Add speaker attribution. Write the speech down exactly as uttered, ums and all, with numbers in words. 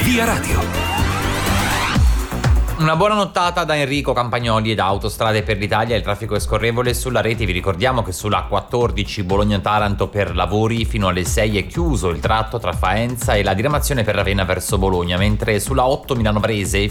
Speaker 1: Via Radio.
Speaker 2: Una buona nottata da Enrico Campagnoli e da Autostrade per l'Italia. Il traffico è scorrevole sulla rete. Vi ricordiamo che sulla quattordici Bologna-Taranto per lavori fino alle sei è chiuso il tratto tra Faenza e la diramazione per Ravenna verso Bologna, mentre sulla otto Milano-Varese